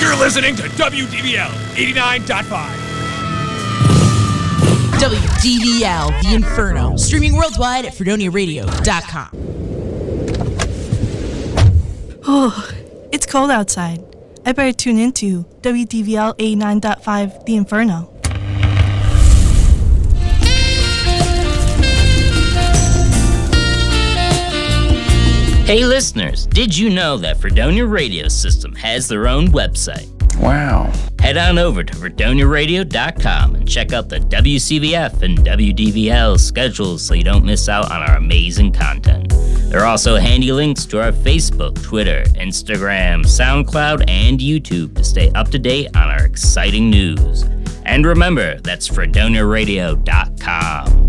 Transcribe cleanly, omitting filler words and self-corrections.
You're listening to WDVL 89.5. WDVL, The Inferno, streaming worldwide at FredoniaRadio.com. Oh, it's cold outside. I better tune into WDVL 89.5, The Inferno. Hey listeners, did you know that Fredonia Radio System has their own website? Wow. Head on over to FredoniaRadio.com and check out the WCVF and WDVL schedules so you don't miss out on our amazing content. There are also handy links to our Facebook, Twitter, Instagram, SoundCloud, and YouTube to stay up to date on our exciting news. And remember, that's FredoniaRadio.com.